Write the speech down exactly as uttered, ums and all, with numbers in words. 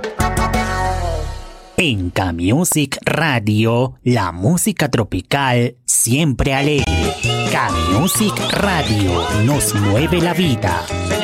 En K-Music Radio, la música tropical siempre alegre. K-Music Radio nos mueve la vida.